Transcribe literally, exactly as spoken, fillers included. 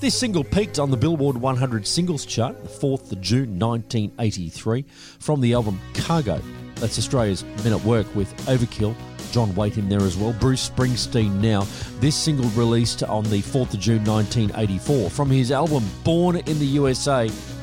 This single peaked on the Billboard one hundred singles chart, the fourth of June nineteen eighty-three, from the album Cargo. That's Australia's Men at Work with Overkill. John Waite in there as well. Bruce Springsteen now. This single released on the fourth of June nineteen eighty-four from his album Born in the U S A,